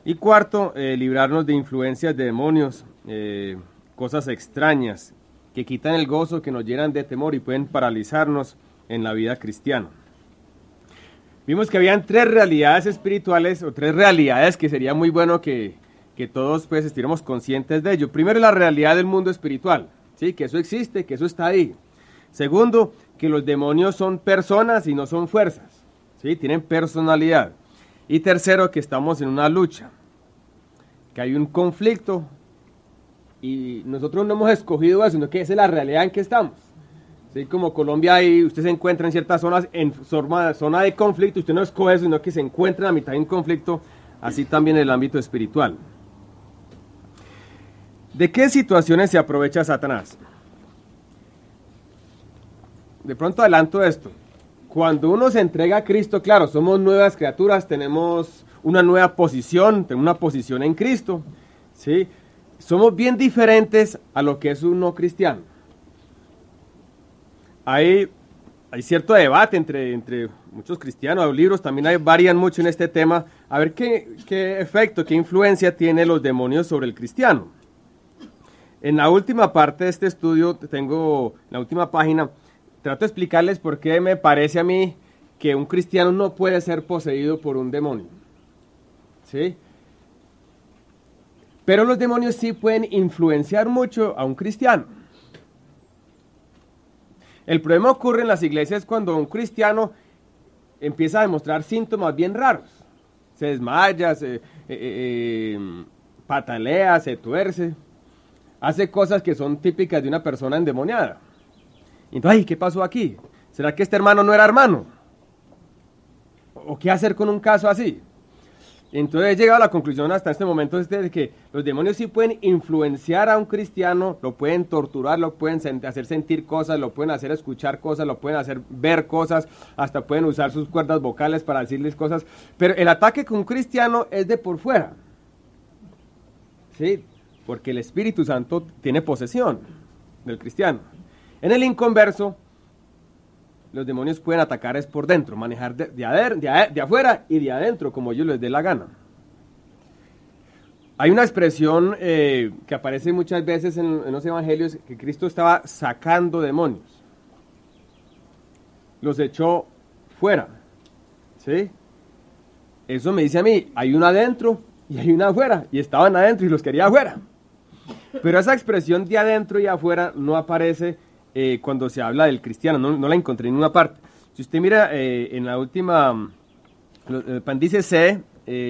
Y cuarto, librarnos de influencias de demonios, cosas extrañas que quitan el gozo, que nos llenan de temor y pueden paralizarnos en la vida cristiana. Vimos que habían tres realidades espirituales o tres realidades que sería muy bueno que todos pues estuviéramos conscientes de ello. Primero, la realidad del mundo espiritual, ¿sí? Que eso existe, que eso está ahí. Segundo, que los demonios son personas y no son fuerzas, ¿sí? Tienen personalidad. Y tercero, que estamos en una lucha, que hay un conflicto y nosotros no hemos escogido eso, sino que esa es la realidad en que estamos. ¿Sí? Como Colombia, ahí usted se encuentra en ciertas zonas, en zona de conflicto, usted no escoge eso, sino que se encuentra en la mitad de un conflicto, así también en el ámbito espiritual. ¿De qué situaciones se aprovecha Satanás? De pronto adelanto esto. Cuando uno se entrega a Cristo, claro, somos nuevas criaturas, tenemos una nueva posición, tenemos una posición en Cristo, ¿sí? Somos bien diferentes a lo que es un no cristiano. Hay cierto debate entre muchos cristianos, los libros también varían mucho en este tema, a ver qué efecto, qué influencia tienen los demonios sobre el cristiano. En la última parte de este estudio, tengo en la última página, trato de explicarles por qué me parece a mí que un cristiano no puede ser poseído por un demonio. ¿Sí? Pero los demonios sí pueden influenciar mucho a un cristiano. El problema ocurre en las iglesias cuando un cristiano empieza a demostrar síntomas bien raros. Se desmaya, patalea, se tuerce, hace cosas que son típicas de una persona endemoniada. Entonces, ay, ¿qué pasó aquí? ¿Será que este hermano no era hermano? ¿O qué hacer con un caso así? Entonces he llegado a la conclusión hasta este momento de que los demonios sí pueden influenciar a un cristiano, lo pueden torturar, lo pueden hacer sentir cosas, lo pueden hacer escuchar cosas, lo pueden hacer ver cosas, hasta pueden usar sus cuerdas vocales para decirles cosas. Pero el ataque con un cristiano es de por fuera, ¿sí? Porque el Espíritu Santo tiene posesión del cristiano. En el inconverso, los demonios pueden atacar es por dentro, manejar de afuera y de adentro, como ellos les dé la gana. Hay una expresión que aparece muchas veces en los evangelios, que Cristo estaba sacando demonios. Los echó fuera, ¿sí? Eso me dice a mí, hay una adentro y hay una afuera, y estaban adentro y los quería afuera. Pero esa expresión de adentro y afuera no aparece cuando se habla del cristiano, no la encontré en ninguna parte. Si usted mira en la última, el apéndice C,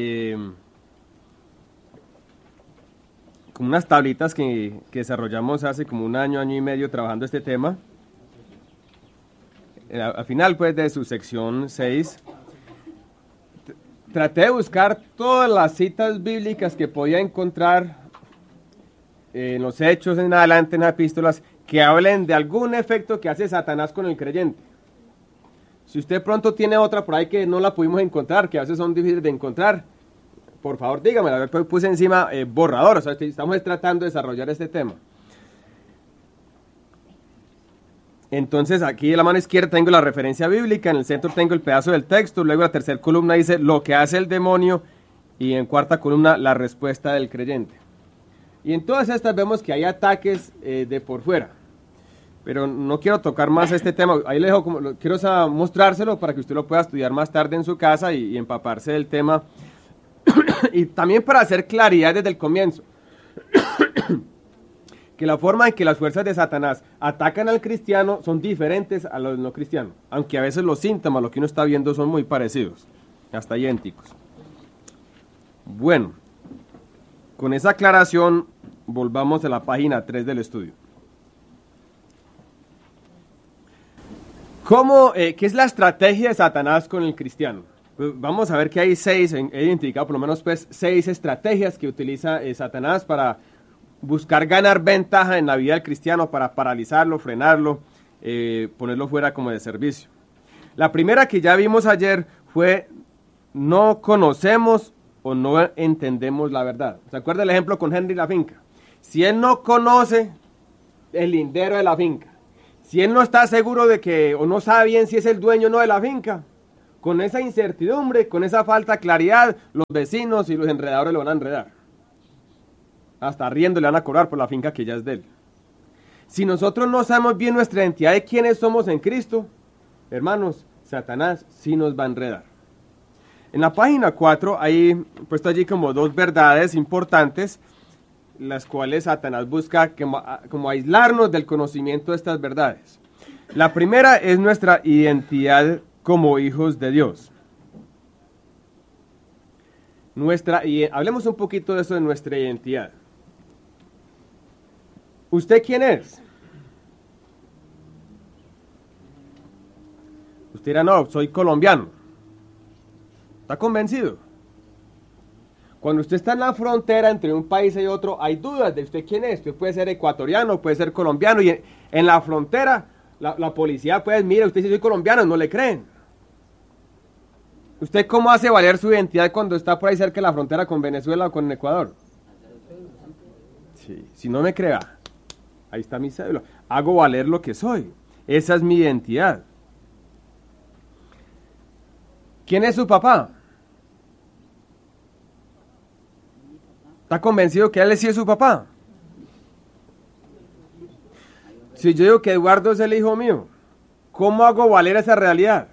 como unas tablitas que desarrollamos hace como un año y medio trabajando este tema, al final pues de su sección 6, traté de buscar todas las citas bíblicas que podía encontrar en los hechos en adelante, en las epístolas, que hablen de algún efecto que hace Satanás con el creyente. Si usted pronto tiene otra por ahí que no la pudimos encontrar, que a veces son difíciles de encontrar, por favor dígamela. A ver, puse encima borrador, o sea, estamos tratando de desarrollar este tema. Entonces aquí en la mano izquierda tengo la referencia bíblica, en el centro tengo el pedazo del texto, luego la tercera columna dice lo que hace el demonio y en cuarta columna la respuesta del creyente. Y en todas estas vemos que hay ataques de por fuera. Pero no quiero tocar más este tema. Ahí le dejo, quiero mostrárselo para que usted lo pueda estudiar más tarde en su casa y empaparse del tema. Y también para hacer claridad desde el comienzo. Que la forma en que las fuerzas de Satanás atacan al cristiano son diferentes a los no cristianos. Aunque a veces los síntomas, lo que uno está viendo, son muy parecidos. Hasta idénticos. Bueno. Con esa aclaración, volvamos a la página 3 del estudio. ¿Qué es la estrategia de Satanás con el cristiano? Pues vamos a ver que hay he identificado por lo menos pues 6 estrategias que utiliza Satanás para buscar ganar ventaja en la vida del cristiano, para paralizarlo, frenarlo, ponerlo fuera como de servicio. La primera que ya vimos ayer fue no conocemos o no entendemos la verdad. ¿Se acuerda el ejemplo con Henry la finca? Si él no conoce el lindero de la finca, si él no está seguro de que, o no sabe bien si es el dueño o no de la finca, con esa incertidumbre, con esa falta de claridad, los vecinos y los enredadores lo van a enredar. Hasta riendo le van a cobrar por la finca que ya es de él. Si nosotros no sabemos bien nuestra identidad de quiénes somos en Cristo, hermanos, Satanás sí nos va a enredar. En la página 4 hay puesto allí como 2 verdades importantes, las cuales Satanás busca como aislarnos del conocimiento de estas verdades. La primera es nuestra identidad como hijos de Dios. Hablemos un poquito de eso, de nuestra identidad. ¿Usted quién es? Usted dirá, no, soy colombiano. ¿Está convencido? Cuando usted está en la frontera entre un país y otro, hay dudas de usted quién es. Usted puede ser ecuatoriano, puede ser colombiano, y en la frontera la policía puede decir, mire, usted dice soy colombiano, no le creen. ¿Usted cómo hace valer su identidad cuando está por ahí cerca de la frontera con Venezuela o con Ecuador? Sí, si no me crea, ahí está mi cédula. Hago valer lo que soy. Esa es mi identidad. ¿Quién es su papá? ¿Está convencido que él sí es su papá? Si yo digo que Eduardo es el hijo mío, ¿cómo hago valer esa realidad?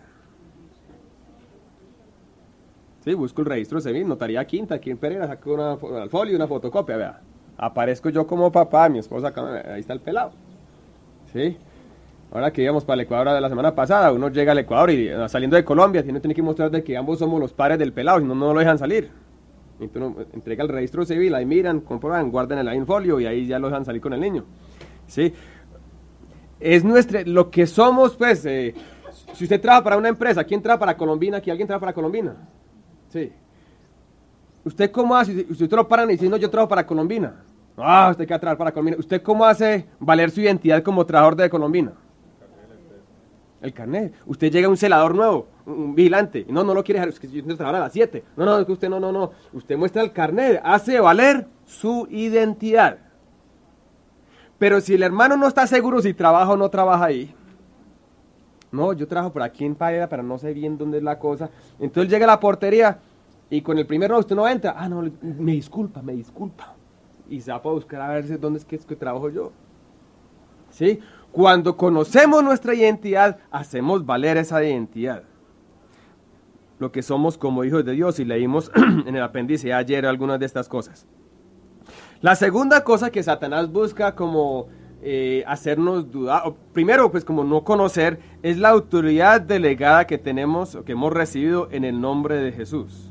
Sí, busco el registro civil, notaría quinta, aquí en Pereira, saco una folio y una fotocopia, vea. Aparezco yo como papá, mi esposa acá, ahí está el pelado. ¿Sí? Ahora que íbamos para el Ecuador de la semana pasada, uno llega al Ecuador y saliendo de Colombia, tiene que mostrar de que ambos somos los padres del pelado, si no, no lo dejan salir. Entonces uno entrega el registro civil, ahí miran, comprueban, guardan el folio y ahí ya lo dejan salir con el niño. ¿Sí? Es lo que somos, pues, si usted trabaja para una empresa, ¿quién trabaja para Colombina? ¿Aquí alguien trabaja para Colombina? Sí. ¿Usted cómo hace? Si usted lo paran y dice, no, yo trabajo para Colombina. Ah, usted quiere trabajar para Colombina. ¿Usted cómo hace valer su identidad como trabajador de Colombina? El carnet. Usted llega a un celador nuevo, un vigilante. No, no lo quiere dejar, es que yo tengo que trabajar a las 7. No, es que usted no. Usted muestra el carnet, hace valer su identidad. Pero si el hermano no está seguro si trabaja o no trabaja ahí, no, yo trabajo por aquí en Paella, pero no sé bien dónde es la cosa. Entonces llega a la portería y con el primer no, usted no entra. Ah, no, me disculpa. Y se va a buscar a ver dónde es que trabajo yo. ¿Sí? Cuando conocemos nuestra identidad, hacemos valer esa identidad. Lo que somos como hijos de Dios, y leímos en el apéndice ayer algunas de estas cosas. La segunda cosa que Satanás busca como hacernos dudar, primero pues como no conocer, es la autoridad delegada que tenemos o que hemos recibido en el nombre de Jesús.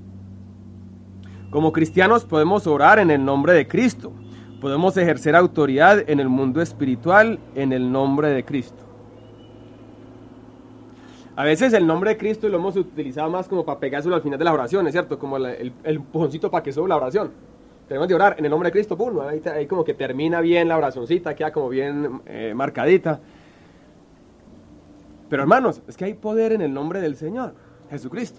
Como cristianos podemos orar en el nombre de Cristo, podemos ejercer autoridad en el mundo espiritual en el nombre de Cristo. A veces el nombre de Cristo lo hemos utilizado más como para pegárselo al final de las oraciones, ¿cierto? Como el empujoncito para que suba la oración. Tenemos de orar en el nombre de Cristo, ¡pum! Ahí como que termina bien la oracioncita, queda como bien marcadita. Pero hermanos, es que hay poder en el nombre del Señor, Jesucristo.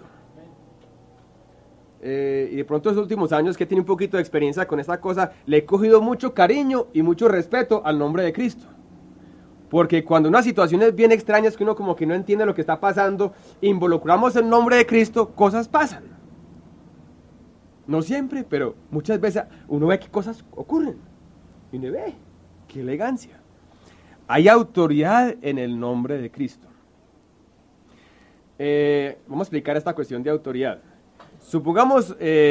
Y de pronto estos últimos años que tiene un poquito de experiencia con esta cosa, le he cogido mucho cariño y mucho respeto al nombre de Cristo. Porque cuando unas situaciones bien extrañas que uno como que no entiende lo que está pasando, involucramos el nombre de Cristo, cosas pasan. No siempre, pero muchas veces uno ve que cosas ocurren. Y uno ve, qué elegancia. Hay autoridad en el nombre de Cristo. Vamos a explicar esta cuestión de autoridad. Supongamos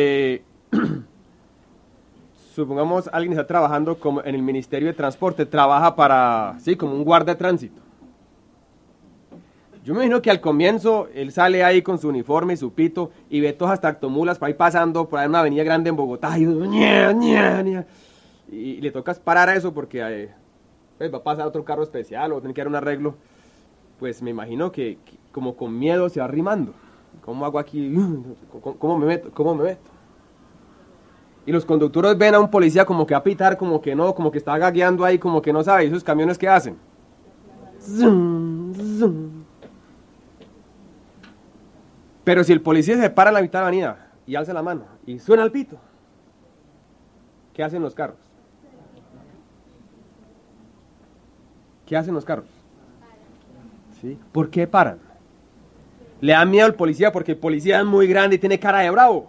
alguien está trabajando como en el Ministerio de Transporte, trabaja para, sí, como un guardia de tránsito. Yo me imagino que al comienzo él sale ahí con su uniforme y su pito y ve todas las tractomulas para ir pasando por ahí en una avenida grande en Bogotá y le toca parar a eso porque pues va a pasar otro carro especial o tiene que dar un arreglo. Pues me imagino que como con miedo se va arrimando. ¿Cómo hago aquí? ¿Cómo me meto? Y los conductores ven a un policía como que va a pitar, como que no, como que está gagueando ahí, como que no sabe. ¿Y esos camiones qué hacen? Zum, zum. Pero si el policía se para en la mitad de la avenida y alza la mano y suena el pito, ¿qué hacen los carros? ¿Qué hacen los carros? ¿Sí? ¿Por qué paran? Le da miedo al policía porque el policía es muy grande y tiene cara de bravo.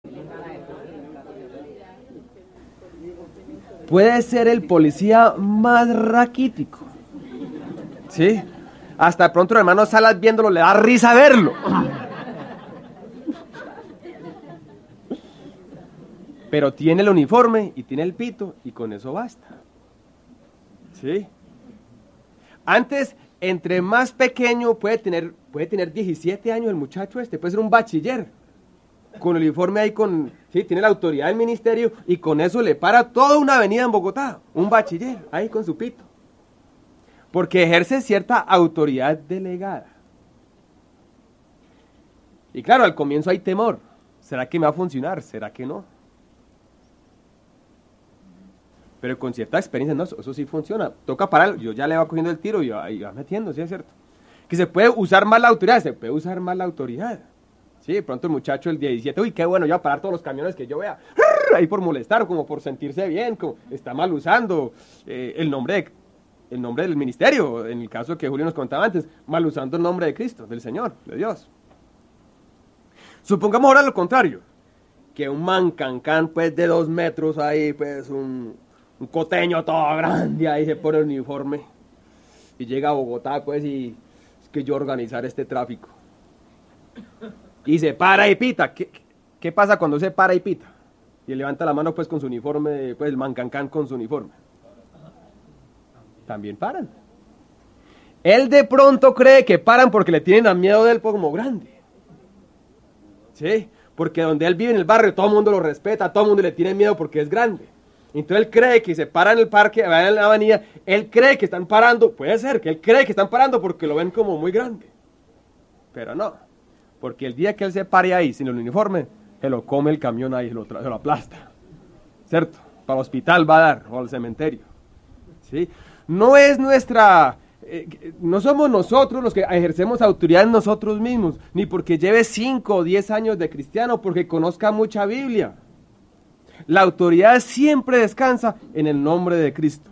Puede ser el policía más raquítico. ¿Sí? Hasta de pronto el hermano Salas viéndolo le da risa verlo. Pero tiene el uniforme y tiene el pito y con eso basta. ¿Sí? Antes, entre más pequeño puede tener 17 años el muchacho puede ser un bachiller. Con el uniforme ahí, sí, tiene la autoridad del ministerio y con eso le para toda una avenida en Bogotá. Un bachiller, ahí con su pito. Porque ejerce cierta autoridad delegada. Y claro, al comienzo hay temor. ¿Será que me va a funcionar? ¿Será que no? Pero con cierta experiencia, no, eso sí funciona. Toca parar, yo ya le va cogiendo el tiro y va metiendo, sí es cierto. Que se puede usar más la autoridad, se puede usar más la autoridad. Sí, de pronto el muchacho el 17, uy, qué bueno, yo voy a parar todos los camiones que yo vea. Ahí por molestar, como por sentirse bien, como está mal usando el nombre del ministerio, en el caso que Julio nos contaba antes, mal usando el nombre de Cristo, del Señor, de Dios. Supongamos ahora lo contrario, que un mancancán pues de 2 metros ahí, pues un coteño todo grande ahí se pone el uniforme y llega a Bogotá pues y es que yo organizar este tráfico. Y se para y pita. ¿Qué pasa cuando se para y pita? Y levanta la mano pues con su uniforme, pues el mancancán con su uniforme. También paran. Él de pronto cree que paran porque le tienen a miedo de él como grande. ¿Sí? Porque donde él vive en el barrio todo el mundo lo respeta, todo el mundo le tiene miedo porque es grande. Entonces él cree que se para en el parque, va en la avenida, él cree que están parando, puede ser que él cree que están parando porque lo ven como muy grande. Pero no. Porque el día que él se pare ahí sin el uniforme, se lo come el camión ahí, se lo aplasta. ¿Cierto? Para el hospital va a dar, o al cementerio. ¿Sí? No es no somos nosotros los que ejercemos autoridad en nosotros mismos, ni porque lleve 5 o 10 años de cristiano, porque conozca mucha Biblia. La autoridad siempre descansa en el nombre de Cristo.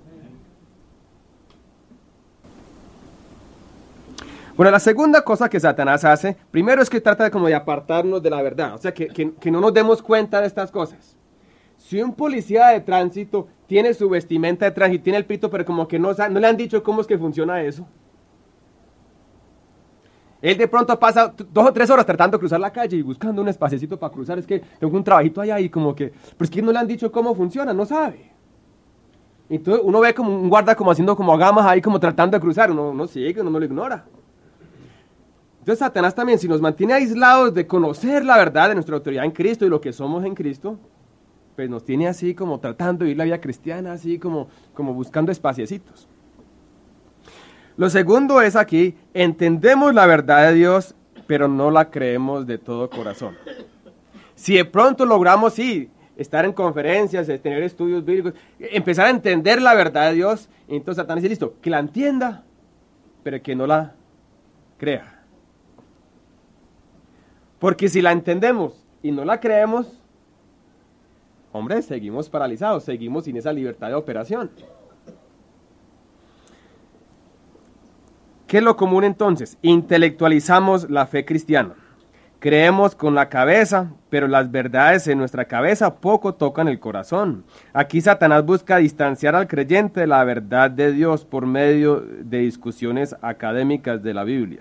Bueno, la segunda cosa que Satanás hace, primero es que trata de apartarnos de la verdad, o sea, que no nos demos cuenta de estas cosas. Si un policía de tránsito tiene su vestimenta de tránsito, tiene el pito, pero como que no le han dicho cómo es que funciona eso. Él de pronto pasa 2 o 3 horas tratando de cruzar la calle y buscando un espaciecito para cruzar, es que tengo un trabajito allá y como que, pero es que no le han dicho cómo funciona, no sabe. Entonces uno ve como un guarda como haciendo como gamas ahí, como tratando de cruzar, uno sigue, uno no lo ignora. Entonces Satanás también, si nos mantiene aislados de conocer la verdad de nuestra autoridad en Cristo y lo que somos en Cristo, pues nos tiene así como tratando de vivir la vida cristiana, así como buscando espaciecitos. Lo segundo es aquí, entendemos la verdad de Dios, pero no la creemos de todo corazón. Si de pronto logramos, sí, estar en conferencias, tener estudios bíblicos, empezar a entender la verdad de Dios, entonces Satanás dice, listo, que la entienda, pero que no la crea. Porque si la entendemos y no la creemos, hombre, seguimos paralizados, seguimos sin esa libertad de operación. ¿Qué es lo común entonces? Intelectualizamos la fe cristiana. Creemos con la cabeza, pero las verdades en nuestra cabeza poco tocan el corazón. Aquí Satanás busca distanciar al creyente de la verdad de Dios por medio de discusiones académicas de la Biblia.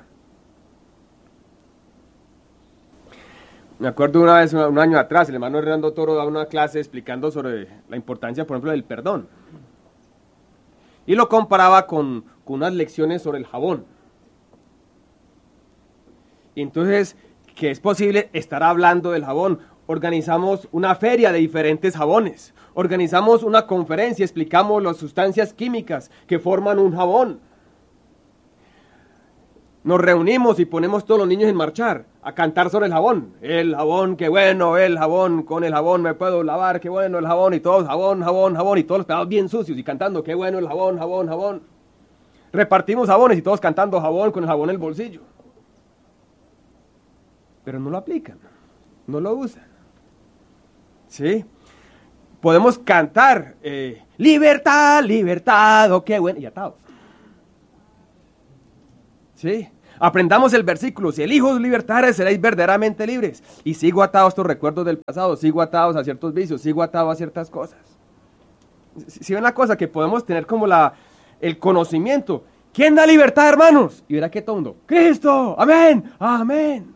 Me acuerdo una vez, un año atrás, el hermano Hernando Toro da una clase explicando sobre la importancia, por ejemplo, del perdón. Y lo comparaba con unas lecciones sobre el jabón. Y entonces, que es posible estar hablando del jabón. Organizamos una feria de diferentes jabones. Organizamos una conferencia, explicamos las sustancias químicas que forman un jabón. Nos reunimos y ponemos todos los niños en marchar a cantar sobre el jabón. El jabón, qué bueno, el jabón, con el jabón me puedo lavar, qué bueno el jabón, y todos jabón, jabón, jabón, y todos los pedazos bien sucios y cantando, qué bueno el jabón, jabón, jabón. Repartimos jabones y todos cantando jabón con el jabón en el bolsillo. Pero no lo aplican, no lo usan. ¿Sí? Podemos cantar, libertad, libertad, oh, qué bueno, y atados. ¿Sí? Aprendamos el versículo, si el Hijo os libertare, seréis verdaderamente libres. Y sigo atado a estos recuerdos del pasado, sigo atados a ciertos vicios, sigo atado a ciertas cosas. Si ven la cosa que podemos tener como el conocimiento. ¿Quién da libertad, hermanos? Y verá que todo mundo, Cristo, amén, amén.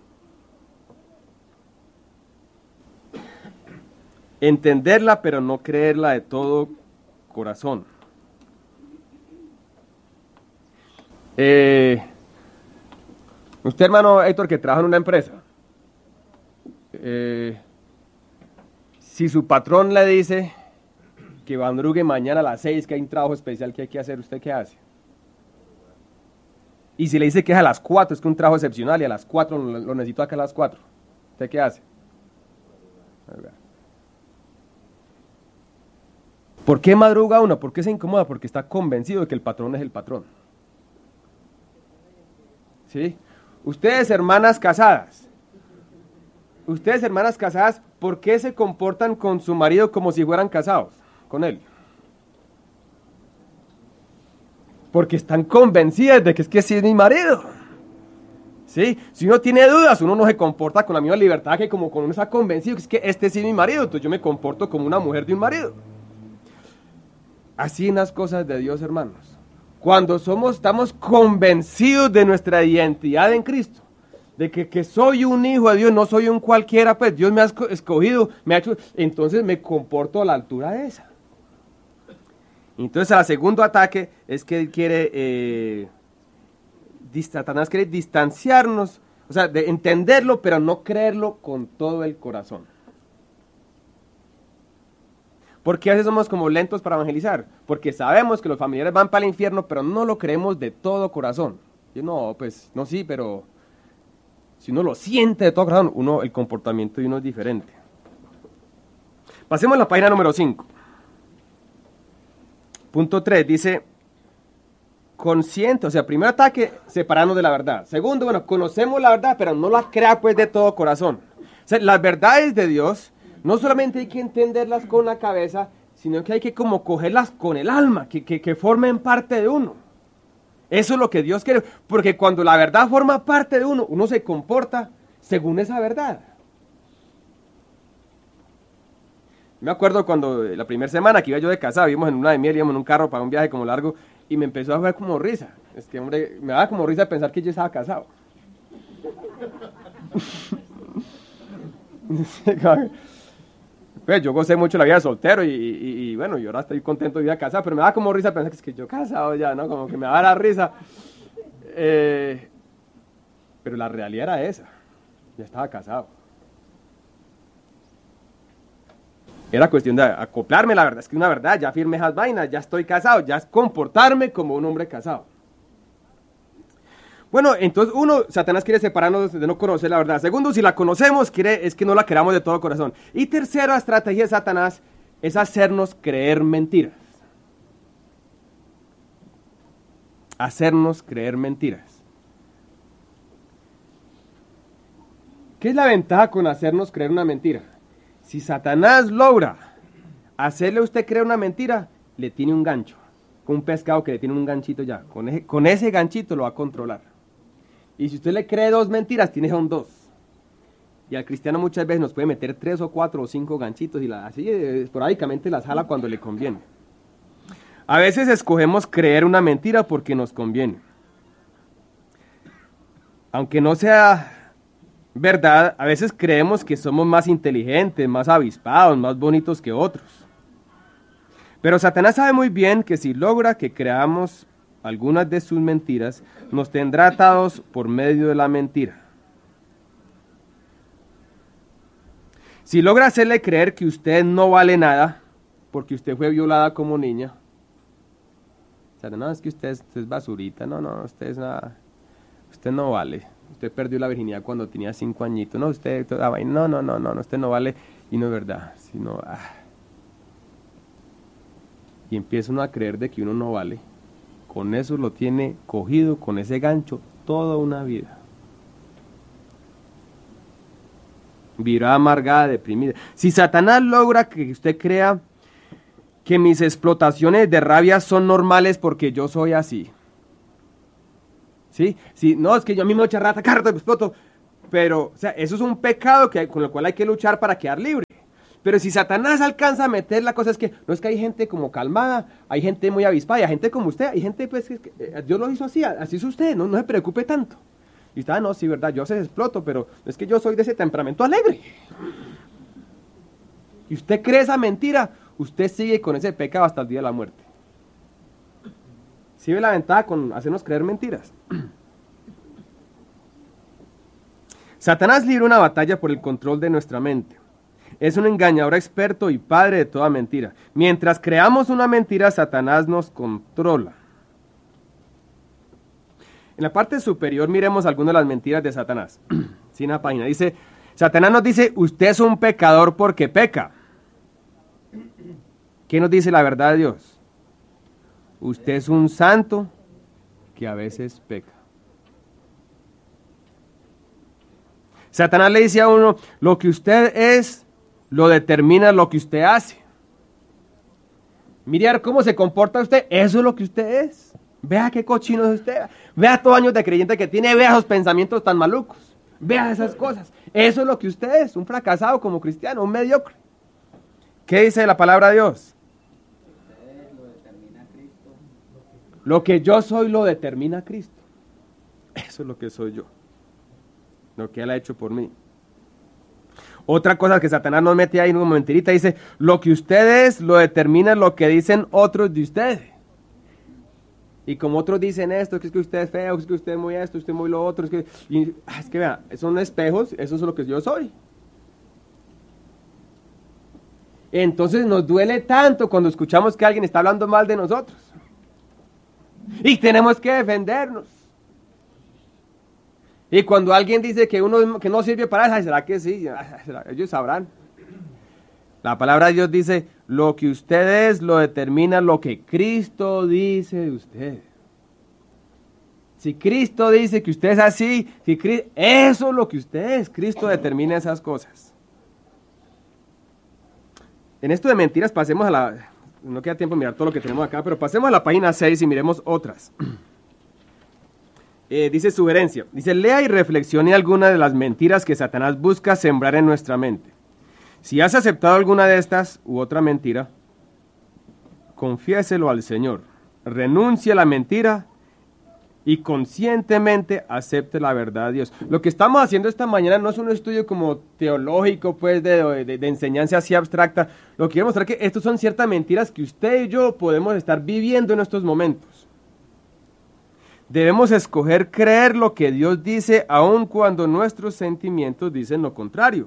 Entenderla, pero no creerla de todo corazón. Usted, hermano Héctor, que trabaja en una empresa, si su patrón le dice que madrugue mañana a las 6, que hay un trabajo especial que hay que hacer, ¿usted qué hace? Y si le dice que es a las 4, es que un trabajo excepcional y a las 4 lo necesito acá a las 4, ¿usted qué hace? ¿Por qué madruga uno? ¿Por qué se incomoda? Porque está convencido de que el patrón es el patrón. ¿Sí? Ustedes, hermanas casadas, ¿por qué se comportan con su marido como si fueran casados con él? Porque están convencidas de que es que sí es mi marido. ¿Sí? Si uno tiene dudas, uno no se comporta con la misma libertad que como cuando uno está convencido que es que este sí es mi marido, entonces yo me comporto como una mujer de un marido. Así en las cosas de Dios, hermanos. Cuando estamos convencidos de nuestra identidad en Cristo, de que soy un hijo de Dios, no soy un cualquiera, pues Dios me ha escogido, me ha hecho, entonces me comporto a la altura de esa. Entonces, el segundo ataque es que él quiere, Satanás quiere distanciarnos, o sea, de entenderlo, pero no creerlo con todo el corazón. ¿Por qué a veces somos como lentos para evangelizar? Porque sabemos que los familiares van para el infierno, pero no lo creemos de todo corazón. Y no, pues, no, sí, pero si uno lo siente de todo corazón, el comportamiento de uno es diferente. Pasemos a la página número 5. Punto 3, dice, consciente, o sea, primer ataque, separarnos de la verdad. Segundo, bueno, conocemos la verdad, pero no la crea pues de todo corazón. O sea, las verdades de Dios, no solamente hay que entenderlas con la cabeza, sino que hay que como cogerlas con el alma, que formen parte de uno. Eso es lo que Dios quiere, porque cuando la verdad forma parte de uno, uno se comporta según esa verdad. Me acuerdo cuando la primera semana que iba yo de casado, íbamos en una de miel, íbamos en un carro para un viaje como largo, y me empezó a dar como risa. Es que, hombre, me daba como risa pensar que yo estaba casado. Pues yo gocé mucho la vida de soltero y bueno, yo ahora estoy contento de vida casado, pero me da como risa pensar que es que yo casado ya, ¿no? Como que me da la risa. Pero la realidad era esa. Ya estaba casado. Era cuestión de acoplarme, la verdad es que una verdad, ya firmé esas vainas, ya estoy casado, ya es comportarme como un hombre casado. Bueno, entonces Satanás quiere separarnos de no conocer la verdad. Segundo, si la conocemos, es que no la queramos de todo corazón. Y tercera estrategia de Satanás es hacernos creer mentiras. Hacernos creer mentiras. ¿Qué es la ventaja con hacernos creer una mentira? Si Satanás logra hacerle a usted creer una mentira, le tiene un gancho. Con un pescado que le tiene un ganchito ya. Con ese ganchito lo va a controlar. Y si usted le cree 2 mentiras, tiene son 2. Y al cristiano muchas veces nos puede meter 3 o 4 o 5 ganchitos y así esporádicamente las jala cuando le conviene. A veces escogemos creer una mentira porque nos conviene. Aunque no sea verdad, a veces creemos que somos más inteligentes, más avispados, más bonitos que otros. Pero Satanás sabe muy bien que si logra que creamos algunas de sus mentiras, nos tendrá atados por medio de la mentira. Si logra hacerle creer que usted no vale nada, porque usted fue violada como niña, o sea, no, es que usted es basurita, no, usted es nada, usted no vale, usted perdió la virginidad cuando tenía 5 añitos, no, usted, no, usted no vale, y no es verdad, sino, y empieza uno a creer de que uno no vale. Con eso lo tiene cogido, con ese gancho, toda una vida. Vivirá amargada, deprimida. Si Satanás logra que usted crea que mis explotaciones de rabia son normales porque yo soy así, ¿Sí? Sí, no, es que yo a mí me echa rata, carta, exploto. Pero, o sea, eso es un pecado con el cual hay que luchar para quedar libre. Pero si Satanás alcanza a meter la cosa, es que no es que hay gente como calmada, hay gente muy avispada, y hay gente como usted, hay gente pues que Dios lo hizo así, así es usted, no se preocupe tanto. Y está, no, sí, verdad, yo se exploto, pero es que yo soy de ese temperamento alegre. Y usted cree esa mentira, usted sigue con ese pecado hasta el día de la muerte. ¿Sí ve la ventaja con hacernos creer mentiras? Satanás libra una batalla por el control de nuestra mente. Es un engañador experto y padre de toda mentira. Mientras creamos una mentira, Satanás nos controla. En la parte superior miremos algunas de las mentiras de Satanás. Sí, en la página dice, Satanás nos dice, usted es un pecador porque peca. ¿Qué nos dice la verdad de Dios? Usted es un santo que a veces peca. Satanás le dice a uno, lo que usted es, lo determina lo que usted hace. Mire cómo se comporta usted, eso es lo que usted es. Vea qué cochino es usted. Vea todos años de creyente que tiene, vea esos pensamientos tan malucos. Vea esas cosas. Eso es lo que usted es, un fracasado como cristiano, un mediocre. ¿Qué dice la palabra de Dios? Lo que yo soy lo determina Cristo. Eso es lo que soy yo. Lo que Él ha hecho por mí. Otra cosa que Satanás nos mete ahí en una mentirita, dice, lo que usted es lo determina lo que dicen otros de usted. Y como otros dicen esto, que es que usted es feo, es que usted es muy esto, usted es muy lo otro, es que vea, son espejos, eso es lo que yo soy. Entonces nos duele tanto cuando escuchamos que alguien está hablando mal de nosotros. Y tenemos que defendernos. Y cuando alguien dice que uno que no sirve para eso, ¿será que sí? Ellos sabrán. La palabra de Dios dice, lo que usted es lo determina lo que Cristo dice de usted. Si Cristo dice que usted es así, eso es lo que usted es. Cristo determina esas cosas. En esto de mentiras pasemos no queda tiempo de mirar todo lo que tenemos acá, pero pasemos a la página 6 y miremos otras. Dice sugerencia, dice, lea y reflexione alguna de las mentiras que Satanás busca sembrar en nuestra mente. Si has aceptado alguna de estas u otra mentira, confiéselo al Señor, renuncie a la mentira y conscientemente acepte la verdad de Dios. Lo que estamos haciendo esta mañana no es un estudio como teológico, pues de enseñanza así abstracta. Lo que quiero mostrar es que estos son ciertas mentiras que usted y yo podemos estar viviendo en estos momentos. Debemos escoger creer lo que Dios dice, aun cuando nuestros sentimientos dicen lo contrario.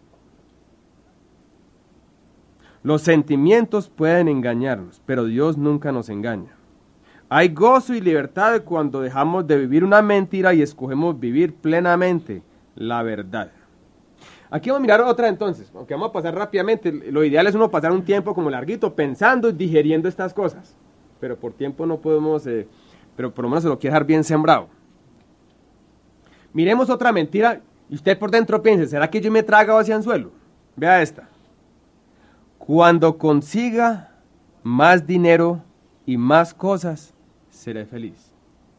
Los sentimientos pueden engañarnos, pero Dios nunca nos engaña. Hay gozo y libertad cuando dejamos de vivir una mentira y escogemos vivir plenamente la verdad. Aquí vamos a mirar otra entonces, aunque vamos a pasar rápidamente. Lo ideal es uno pasar un tiempo como larguito pensando y digiriendo estas cosas. Pero por tiempo no podemos... pero por lo menos se lo quiere dejar bien sembrado. Miremos otra mentira y usted por dentro piense, ¿será que yo me he tragado ese anzuelo? Vea esta. Cuando consiga más dinero y más cosas, seré feliz.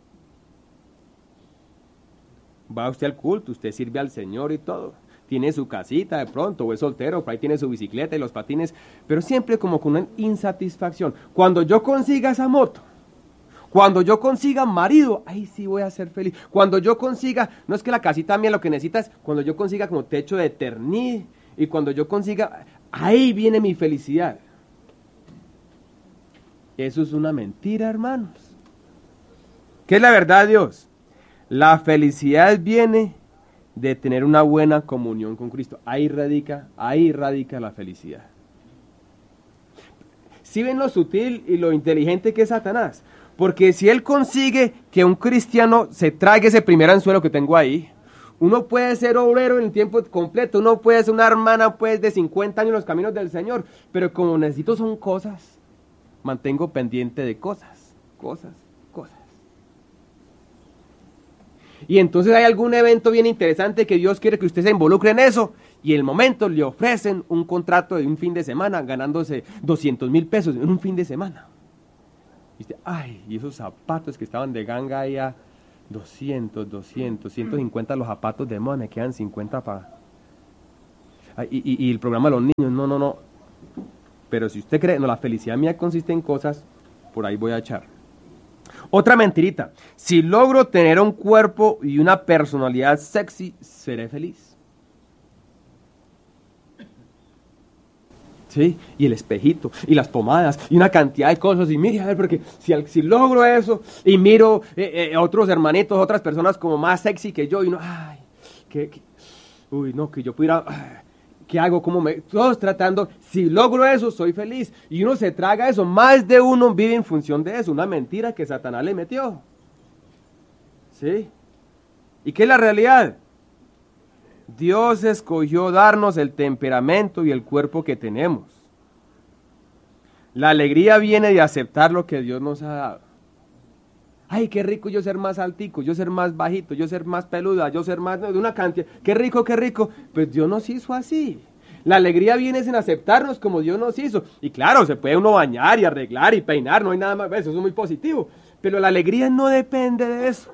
Va usted al culto, usted sirve al Señor y todo. Tiene su casita de pronto, o es soltero, por ahí tiene su bicicleta y los patines, pero siempre como con una insatisfacción. Cuando yo consiga esa moto, cuando yo consiga marido, ahí sí voy a ser feliz. Cuando yo consiga, no es que la casita mía lo que necesita es, cuando yo consiga como techo de eternidad, y cuando yo consiga, ahí viene mi felicidad. Eso es una mentira, hermanos. ¿Qué es la verdad de Dios? La felicidad viene de tener una buena comunión con Cristo. Ahí radica la felicidad. ¿Sí ven lo sutil y lo inteligente que es Satanás? Porque si él consigue que un cristiano se trague ese primer anzuelo que tengo ahí, uno puede ser obrero en el tiempo completo, uno puede ser una hermana pues de 50 años en los caminos del Señor, pero como necesito son cosas, mantengo pendiente de cosas. Y entonces hay algún evento bien interesante que Dios quiere que usted se involucre en eso, y en el momento le ofrecen un contrato de un fin de semana, ganándose 200,000 pesos en un fin de semana. Y usted, ay, y esos zapatos que estaban de ganga ahí 200, 150 los zapatos de moda, me quedan 50 para... Y el programa de los niños, no. Pero si usted cree, no, la felicidad mía consiste en cosas, por ahí voy a echar. Otra mentirita, si logro tener un cuerpo y una personalidad sexy, seré feliz. ¿Sí? Y el espejito, y las pomadas, y una cantidad de cosas, y mire, a ver, porque si logro eso, y miro otros hermanitos, otras personas como más sexy que yo, y no, ay, que yo pudiera, ¿qué hago? Todos tratando, si logro eso, soy feliz, y uno se traga eso, más de uno vive en función de eso, una mentira que Satanás le metió, ¿sí? ¿Y qué es la realidad? Dios escogió darnos el temperamento y el cuerpo que tenemos. La alegría viene de aceptar lo que Dios nos ha dado. Ay, qué rico yo ser más altico, yo ser más bajito, yo ser más peluda, yo ser más de una cantidad. Qué rico. Pues Dios nos hizo así. La alegría viene en aceptarnos como Dios nos hizo. Y claro, se puede uno bañar y arreglar y peinar, no hay nada más, eso es muy positivo. Pero la alegría no depende de eso.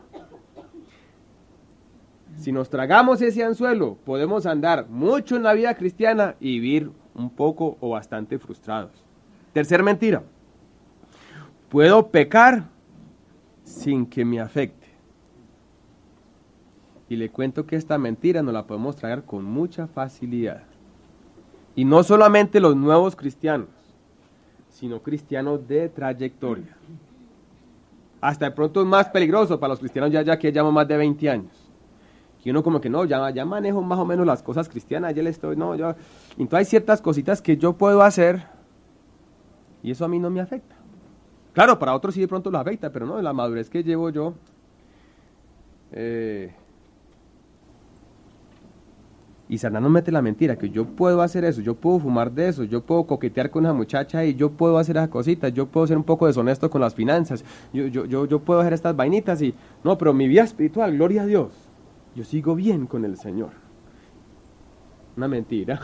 Si nos tragamos ese anzuelo, podemos andar mucho en la vida cristiana y vivir un poco o bastante frustrados. Tercer mentira. Puedo pecar sin que me afecte. Y le cuento que esta mentira nos la podemos tragar con mucha facilidad. Y no solamente los nuevos cristianos, sino cristianos de trayectoria. Hasta de pronto es más peligroso para los cristianos ya que llevamos más de 20 años. Y uno como que no, ya manejo más o menos las cosas cristianas, entonces hay ciertas cositas que yo puedo hacer y eso a mí no me afecta. Claro, para otros sí de pronto lo afecta, pero no, la madurez que llevo yo, y Satanás nos mete la mentira, que yo puedo hacer eso, yo puedo fumar de eso, yo puedo coquetear con una muchacha y yo puedo hacer esas cositas, yo puedo ser un poco deshonesto con las finanzas, yo puedo hacer estas vainitas y, no, pero mi vida espiritual, gloria a Dios. Yo sigo bien con el Señor. Una mentira.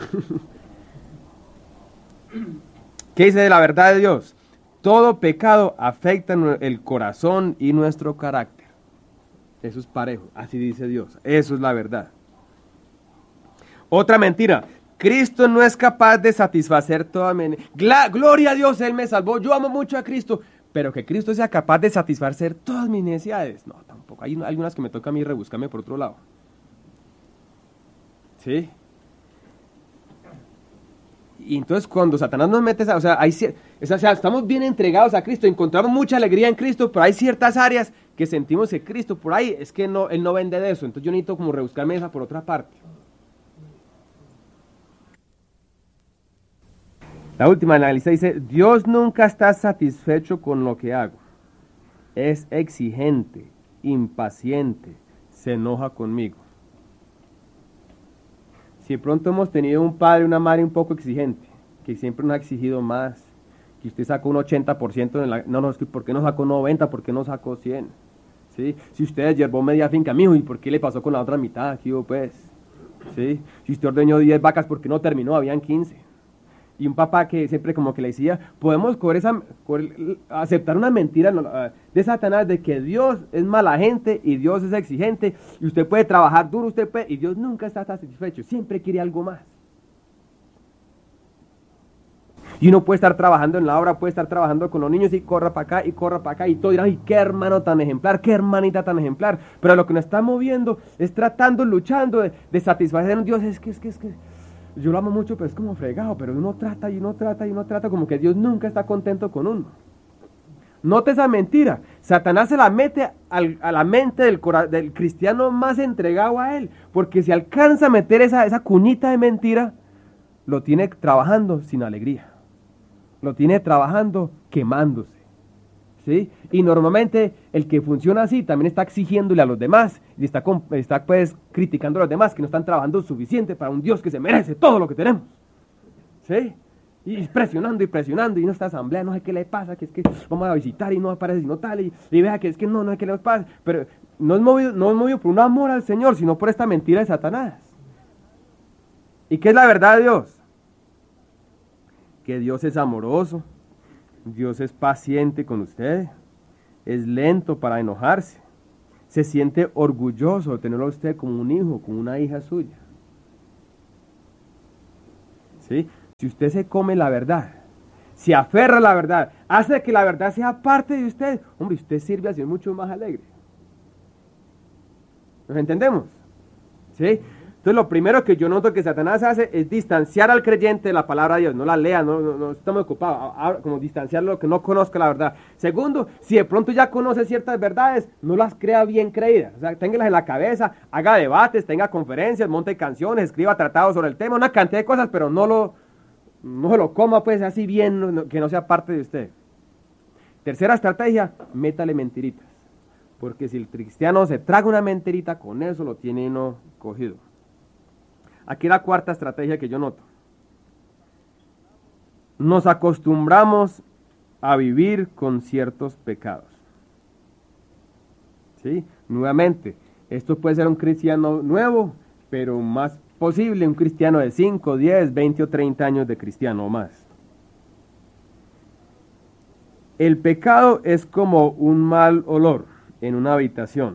¿Qué dice de la verdad de Dios? Todo pecado afecta el corazón y nuestro carácter. Eso es parejo, así dice Dios. Eso es la verdad. Otra mentira. Cristo no es capaz de satisfacer toda mi... Gloria a Dios, Él me salvó. Yo amo mucho a Cristo. Pero que Cristo sea capaz de satisfacer todas mis necesidades. No, tampoco. Hay algunas que me toca a mí rebuscarme por otro lado. ¿Sí? Y entonces cuando Satanás nos mete estamos bien entregados a Cristo, encontramos mucha alegría en Cristo, pero hay ciertas áreas que sentimos que Cristo por ahí, es que no, Él no vende de eso. Entonces yo necesito como rebuscarme esa por otra parte. La última en la lista dice, Dios nunca está satisfecho con lo que hago. Es exigente, impaciente, se enoja conmigo. Si de pronto hemos tenido un padre, una madre un poco exigente, que siempre nos ha exigido más, que usted sacó un 80%, no, ¿por qué no sacó 90%? ¿Por qué no sacó 100%? ¿Sí? Si usted yerbó media finca, mijo, ¿y por qué le pasó con la otra mitad? ¿Qué hubo, pues? ¿Sí? Si usted ordeñó 10 vacas, ¿por qué no terminó? Habían 15. Y un papá que siempre como que le decía, podemos aceptar una mentira de Satanás de que Dios es mala gente y Dios es exigente y usted puede trabajar duro, y Dios nunca está satisfecho, siempre quiere algo más. Y uno puede estar trabajando en la obra, puede estar trabajando con los niños y corra para acá y todo dirán, ay, qué hermano tan ejemplar, qué hermanita tan ejemplar, pero lo que nos está moviendo es tratando, luchando de satisfacer a Dios, es que yo lo amo mucho, pero es como fregado, pero uno trata, como que Dios nunca está contento con uno. Note esa mentira. Satanás se la mete a la mente del cristiano más entregado a él, porque si alcanza a meter esa cunita de mentira, lo tiene trabajando sin alegría. Lo tiene trabajando quemándose. ¿Sí? Y normalmente el que funciona así también está exigiéndole a los demás y está pues criticando a los demás que no están trabajando suficiente para un Dios que se merece todo lo que tenemos. ¿Sí? Y presionando y no está asamblea, no sé qué le pasa, que es que vamos a visitar y no aparece sino tal y vea que es que no es que le pasa, pero no es movido por un amor al Señor, sino por esta mentira de Satanás. ¿Y qué es la verdad de Dios? Que Dios es amoroso. Dios es paciente con usted, es lento para enojarse, se siente orgulloso de tenerlo a usted como un hijo, como una hija suya. ¿Sí? Si usted se come la verdad, se aferra a la verdad, hace que la verdad sea parte de usted, hombre, usted sirve así mucho más alegre. ¿Nos entendemos? ¿Sí? Entonces lo primero que yo noto que Satanás hace es distanciar al creyente de la palabra de Dios. No la lea, no estamos ocupados, como distanciarlo, que no conozca la verdad. Segundo, si de pronto ya conoce ciertas verdades, no las crea bien creídas. O sea, téngalas en la cabeza, haga debates, tenga conferencias, monte canciones, escriba tratados sobre el tema, una cantidad de cosas, pero no se lo coma pues así bien, que no sea parte de usted. Tercera estrategia, métale mentiritas. Porque si el cristiano se traga una mentirita, con eso lo tiene uno cogido. Aquí la cuarta estrategia que yo noto. Nos acostumbramos a vivir con ciertos pecados. ¿Sí? Nuevamente, esto puede ser un cristiano nuevo, pero más posible un cristiano de 5, 10, 20 o 30 años de cristiano o más. El pecado es como un mal olor en una habitación.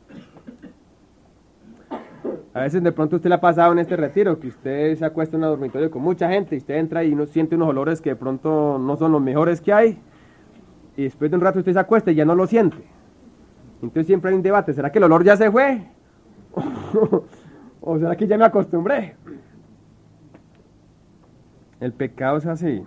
A veces de pronto usted le ha pasado en este retiro que usted se acuesta en un dormitorio con mucha gente y usted entra y uno siente unos olores que de pronto no son los mejores que hay, y después de un rato usted se acuesta y ya no lo siente. Entonces siempre hay un debate, ¿será que el olor ya se fue? ¿O será que ya me acostumbré? El pecado es así.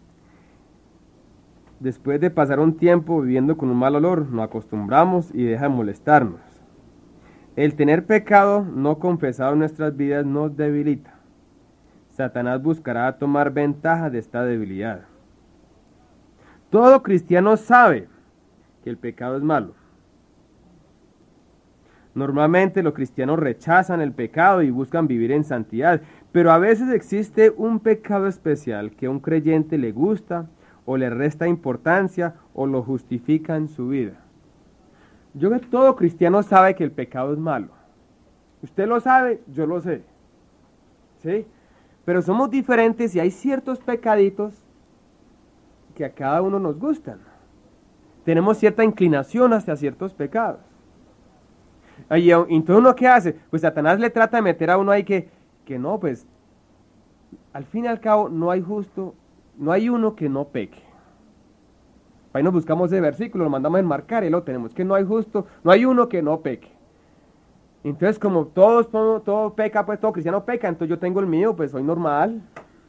Después de pasar un tiempo viviendo con un mal olor, nos acostumbramos y deja de molestarnos. El tener pecado no confesado en nuestras vidas nos debilita. Satanás buscará tomar ventaja de esta debilidad. Todo cristiano sabe que el pecado es malo. Normalmente los cristianos rechazan el pecado y buscan vivir en santidad, pero a veces existe un pecado especial que a un creyente le gusta o le resta importancia o lo justifica en su vida. Yo creo que todo cristiano sabe que el pecado es malo. Usted lo sabe, yo lo sé. ¿Sí? Pero somos diferentes y hay ciertos pecaditos que a cada uno nos gustan. Tenemos cierta inclinación hacia ciertos pecados. Y entonces uno, ¿qué hace? Pues Satanás le trata de meter a uno ahí que no, pues al fin y al cabo no hay uno que no peque. Ahí nos buscamos ese versículo, lo mandamos a enmarcar y lo tenemos, que no hay uno que no peque. Entonces como todo peca, pues todo cristiano peca, entonces yo tengo el mío, pues soy normal.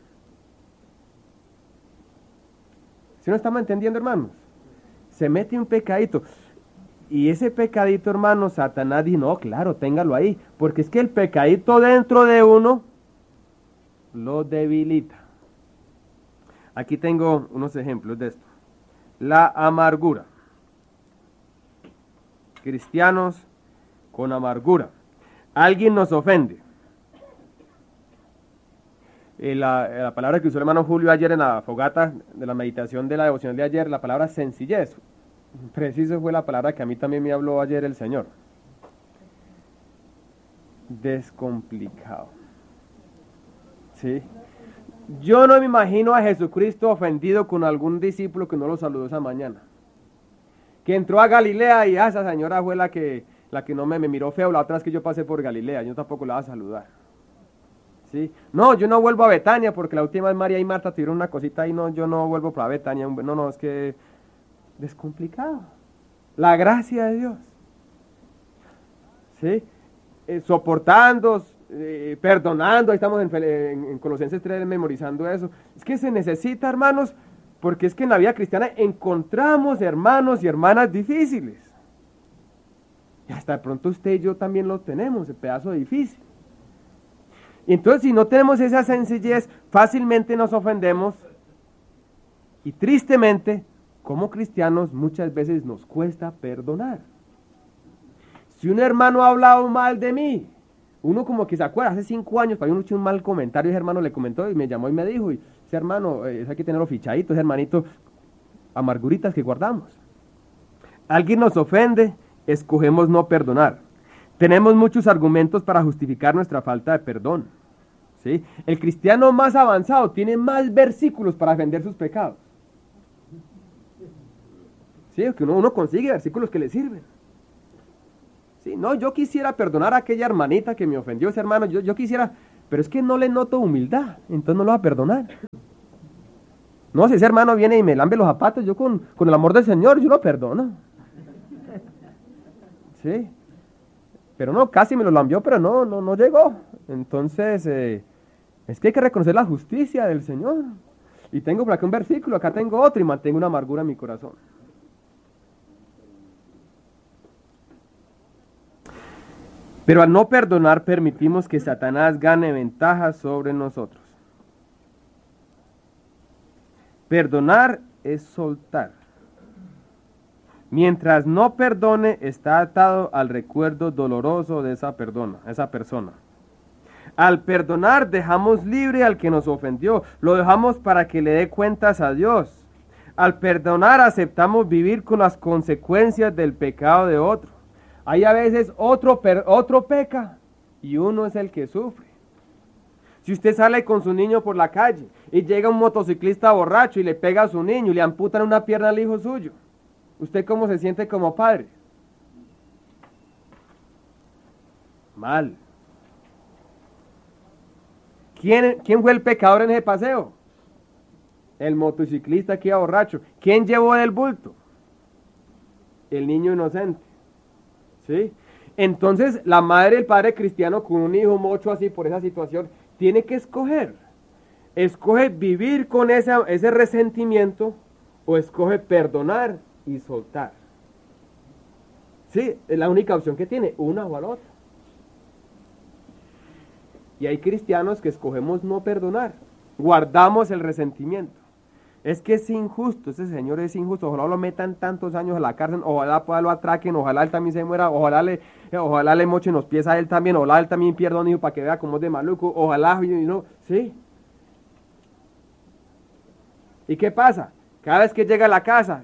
¿Sí no estamos entendiendo, hermanos? Se mete un pecadito. Y ese pecadito, hermano, Satanás dice, no, claro, téngalo ahí, porque es que el pecadito dentro de uno lo debilita. Aquí tengo unos ejemplos de esto. La amargura. Cristianos con amargura. Alguien nos ofende. La palabra que usó el hermano Julio ayer en la fogata de la meditación de la devoción de ayer, la palabra sencillez. Preciso fue la palabra que a mí también me habló ayer el Señor. Descomplicado. ¿Sí? Yo no me imagino a Jesucristo ofendido con algún discípulo que no lo saludó esa mañana. Que entró a Galilea y esa señora fue la que no me miró feo. La otra vez que yo pasé por Galilea, yo tampoco la voy a saludar. ¿Sí? No, yo no vuelvo a Betania porque la última vez María y Marta tuvieron una cosita y no, yo no vuelvo para Betania. No, es que descomplicado. La gracia de Dios. ¿Sí? Soportando, perdonando, ahí estamos en Colosenses 3 memorizando eso. Es que se necesita, hermanos, porque es que en la vida cristiana encontramos hermanos y hermanas difíciles. Y hasta de pronto usted y yo también lo tenemos, el pedazo difícil. Y entonces si no tenemos esa sencillez, fácilmente nos ofendemos y tristemente, como cristianos, muchas veces nos cuesta perdonar. Si un hermano ha hablado mal de mí, uno como que se acuerda, hace 5 años, para uno hizo un mal comentario, ese hermano le comentó y me llamó y me dijo, y ese hermano, hay que tenerlo fichadito, ese hermanito, amarguritas que guardamos. Alguien nos ofende, escogemos no perdonar. Tenemos muchos argumentos para justificar nuestra falta de perdón. ¿Sí? El cristiano más avanzado tiene más versículos para defender sus pecados. ¿Sí? Que uno consigue versículos que le sirven. Sí, no, yo quisiera perdonar a aquella hermanita que me ofendió, ese hermano, yo quisiera, pero es que no le noto humildad, entonces no lo va a perdonar. No, si ese hermano viene y me lambe los zapatos, yo con el amor del Señor, yo lo perdono. Sí, pero no, casi me lo lambió, pero no llegó. Entonces, es que hay que reconocer la justicia del Señor. Y tengo por acá un versículo, acá tengo otro, y mantengo una amargura en mi corazón. Pero al no perdonar, permitimos que Satanás gane ventaja sobre nosotros. Perdonar es soltar. Mientras no perdone, está atado al recuerdo doloroso de esa persona. Al perdonar, dejamos libre al que nos ofendió. Lo dejamos para que le dé cuentas a Dios. Al perdonar, aceptamos vivir con las consecuencias del pecado de otro. Hay a veces otro peca y uno es el que sufre. Si usted sale con su niño por la calle y llega un motociclista borracho y le pega a su niño y le amputan una pierna al hijo suyo, ¿usted cómo se siente como padre? Mal. ¿Quién fue el pecador en ese paseo? El motociclista que iba borracho. ¿Quién llevó el bulto? El niño inocente. ¿Sí? Entonces, la madre y el padre cristiano con un hijo mocho así por esa situación, tiene que escoger. Escoge vivir con ese resentimiento o escoge perdonar y soltar. Sí, es la única opción que tiene, una o la otra. Y hay cristianos que escogemos no perdonar, guardamos el resentimiento. Es que es injusto, ese señor es injusto, ojalá lo metan tantos años a la cárcel, ojalá lo atraquen, ojalá él también se muera, ojalá le mochen los pies a él también, ojalá él también pierda un hijo para que vea cómo es de maluco, ojalá, y no, sí. ¿Y qué pasa? Cada vez que llega a la casa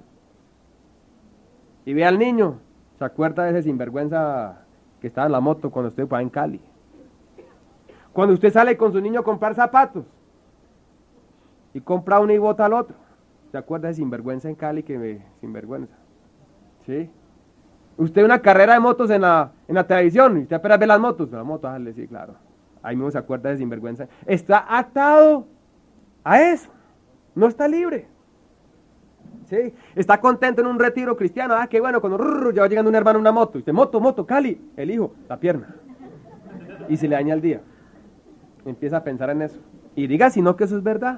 y ve al niño, se acuerda de ese sinvergüenza que estaba en la moto cuando estuve para en Cali. Cuando usted sale con su niño a comprar zapatos y compra uno y bota al otro, ¿se acuerda de sinvergüenza en Cali sinvergüenza? ¿Sí? Usted una carrera de motos en la televisión y usted apenas ve las motos, la moto, sí, claro. Ahí mismo se acuerda de sinvergüenza. Está atado a eso, no está libre. ¿Sí? Está contento en un retiro cristiano, qué bueno, cuando ya va llegando un hermano en una moto, y usted, moto, Cali, el hijo, la pierna. Y se le daña el día. Empieza a pensar en eso. Y diga, si no, que eso es verdad.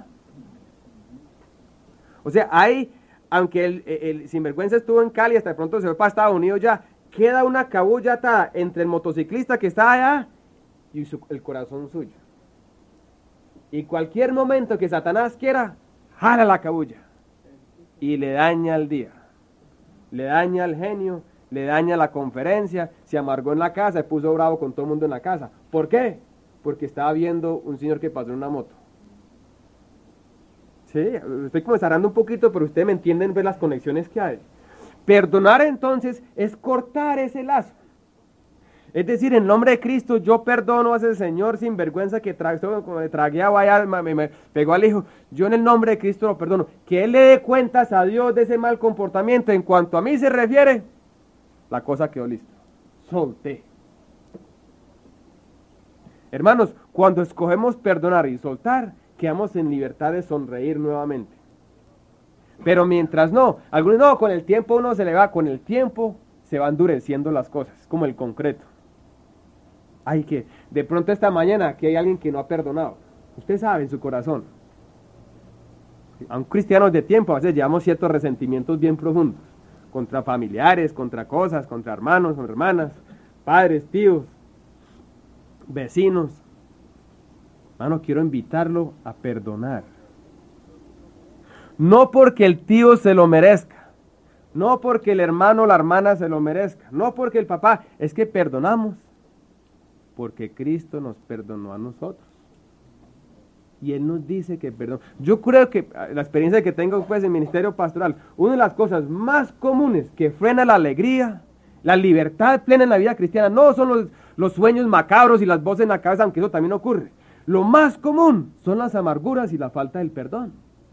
O sea, aunque el sinvergüenza estuvo en Cali, hasta de pronto se fue para Estados Unidos ya, queda una cabulla atada entre el motociclista que está allá y el corazón suyo. Y cualquier momento que Satanás quiera, jala la cabulla. Y le daña el día. Le daña el genio, le daña la conferencia, se amargó en la casa, se puso bravo con todo el mundo en la casa. ¿Por qué? Porque estaba viendo un señor que pasó en una moto. Sí, estoy como desarrando un poquito, pero ustedes me entienden ver las conexiones que hay. Perdonar entonces es cortar ese lazo. Es decir, en nombre de Cristo yo perdono a ese señor sin vergüenza que tragueaba allá, me pegó al hijo. Yo en el nombre de Cristo lo perdono. Que él le dé cuentas a Dios de ese mal comportamiento. En cuanto a mí se refiere, la cosa quedó lista. Solté. Hermanos, cuando escogemos perdonar y soltar, quedamos en libertad de sonreír nuevamente. Pero mientras no, algunos no, con el tiempo uno se le va, con el tiempo se van endureciendo las cosas, como el concreto. Ay, que de pronto esta mañana aquí hay alguien que no ha perdonado. Usted sabe en su corazón. A un cristiano de tiempo a veces llevamos ciertos resentimientos bien profundos, contra familiares, contra cosas, contra hermanos, contra hermanas, padres, tíos, vecinos. Hermano, quiero invitarlo a perdonar. No porque el tío se lo merezca, no porque el hermano o la hermana se lo merezca, no porque el papá, es que perdonamos, porque Cristo nos perdonó a nosotros. Y Él nos dice que perdón. Yo creo que la experiencia que tengo pues en ministerio pastoral, una de las cosas más comunes que frena la alegría, la libertad plena en la vida cristiana, no son los sueños macabros y las voces en la cabeza, aunque eso también ocurre. Lo más común son las amarguras y la falta del perdón.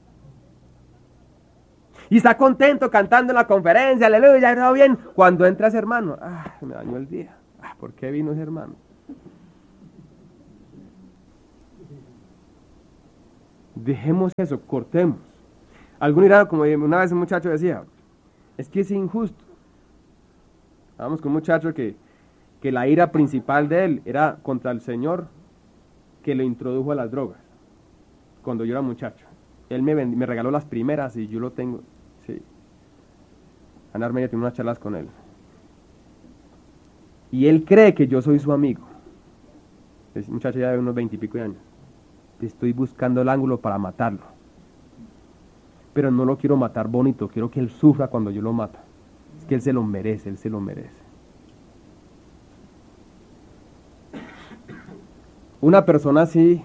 Y está contento cantando en la conferencia, aleluya, ya todo bien. Cuando entra ese hermano, me dañó el día. ¿por qué vino ese hermano? Dejemos eso, cortemos. Algún irá, como una vez un muchacho decía, es que es injusto. Vamos con un muchacho que la ira principal de él era contra el Señor que lo introdujo a las drogas. Cuando yo era muchacho. Él me regaló las primeras y yo lo tengo. Sí. Ana Armenia tiene unas charlas con él. Y él cree que yo soy su amigo. Es un muchacho ya de unos 20 y pico de años. Estoy buscando el ángulo para matarlo. Pero no lo quiero matar bonito, quiero que él sufra cuando yo lo mato. Es que él se lo merece, él se lo merece. Una persona así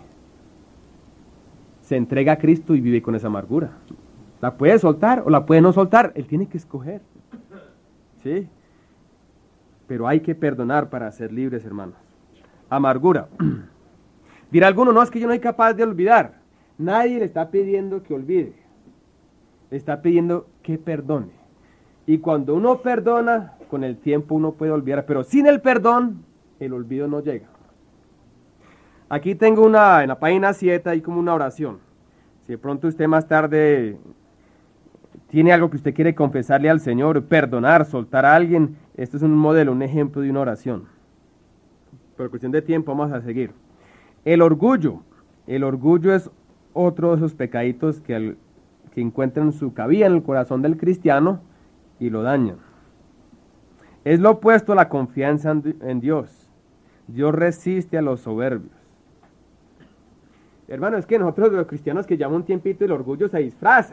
se entrega a Cristo y vive con esa amargura. La puede soltar o la puede no soltar, él tiene que escoger. ¿Sí? Pero hay que perdonar para ser libres, hermanos. Amargura. Dirá alguno, no, es que yo no soy capaz de olvidar. Nadie le está pidiendo que olvide. Le está pidiendo que perdone. Y cuando uno perdona, con el tiempo uno puede olvidar. Pero sin el perdón, el olvido no llega. Aquí tengo en la página 7, hay como una oración. Si de pronto usted más tarde tiene algo que usted quiere confesarle al Señor, perdonar, soltar a alguien, esto es un modelo, un ejemplo de una oración. Por cuestión de tiempo vamos a seguir. El orgullo es otro de esos pecaditos que encuentran su cabida en el corazón del cristiano y lo dañan. Es lo opuesto a la confianza en Dios. Dios resiste a los soberbios. Hermano, es que nosotros los cristianos que llevamos un tiempito el orgullo se disfraza.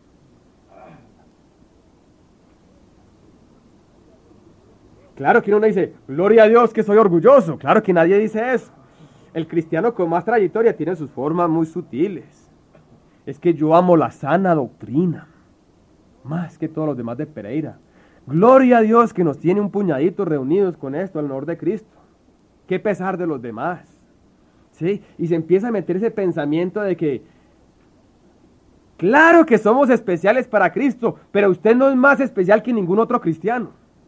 Claro que uno dice, gloria a Dios que soy orgulloso. Claro que nadie dice eso. El cristiano con más trayectoria tiene sus formas muy sutiles. Es que yo amo la sana doctrina, más que todos los demás de Pereira. Gloria a Dios que nos tiene un puñadito reunidos con esto, al honor de Cristo. Qué pesar de los demás. ¿Sí? Y se empieza a meter ese pensamiento de que, claro que somos especiales para Cristo, pero usted no es más especial que ningún otro cristiano.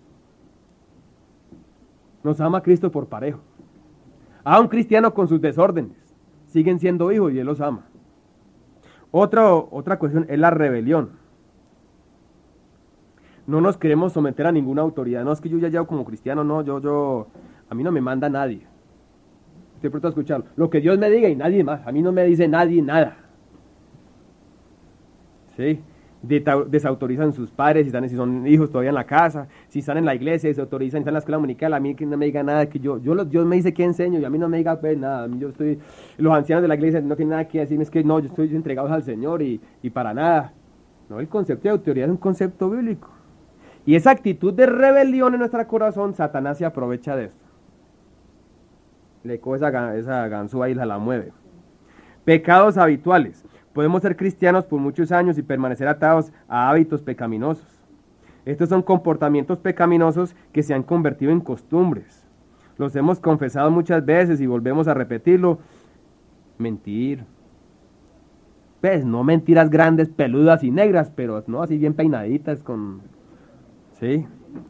Nos ama Cristo por parejo. A un cristiano con sus desórdenes, siguen siendo hijos y Él los ama. Otra cuestión es la rebelión. No nos queremos someter a ninguna autoridad. No es que yo ya llevo como cristiano, no, a mí no me manda nadie. Estoy pronto a escucharlo. Lo que Dios me diga y nadie más. A mí no me dice nadie nada. ¿Sí? Desautorizan sus padres, si son hijos todavía en la casa, si están en la iglesia, desautorizan, si están en la escuela dominical, a mí que no me diga nada, que Dios me dice qué enseño y a mí no me diga pues nada, los ancianos de la iglesia no tienen nada que decirme, es que no, yo estoy entregado al Señor y para nada. No, el concepto de autoridad es un concepto bíblico. Y esa actitud de rebelión en nuestro corazón, Satanás se aprovecha de esto. Le coge esa ganzúa y la mueve. Pecados habituales. Podemos ser cristianos por muchos años y permanecer atados a hábitos pecaminosos. Estos son comportamientos pecaminosos que se han convertido en costumbres. Los hemos confesado muchas veces y volvemos a repetirlo. Mentir. Pues no mentiras grandes, peludas y negras, pero no así bien peinaditas con... ¿Sí?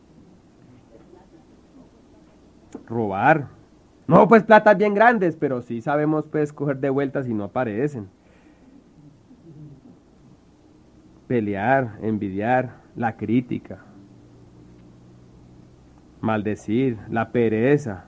Robar. No, pues platas bien grandes, pero sí sabemos pues coger de vueltas y no aparecen. Pelear, envidiar, la crítica, maldecir, la pereza,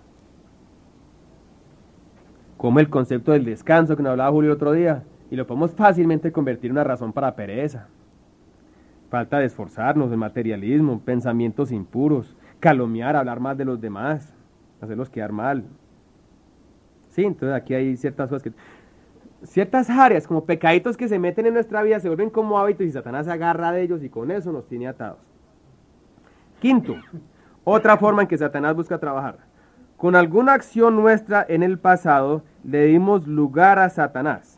como el concepto del descanso que nos hablaba Julio el otro día, y lo podemos fácilmente convertir en una razón para pereza. Falta de esforzarnos, el materialismo, pensamientos impuros, calumniar, hablar mal de los demás, hacerlos quedar mal. Sí, entonces aquí hay ciertas cosas ciertas áreas, como pecaditos que se meten en nuestra vida, se vuelven como hábitos y Satanás se agarra de ellos y con eso nos tiene atados. Quinto, otra forma en que Satanás busca trabajar. Con alguna acción nuestra en el pasado, le dimos lugar a Satanás.